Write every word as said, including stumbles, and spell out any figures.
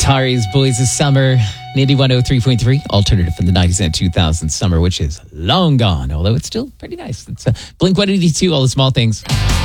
Atari's Boys of Summer, ninety-one oh three point three, alternative from the nineties and two thousands summer, which is long gone, although it's still pretty nice. It's uh, Blink one eighty-two, All the Small Things.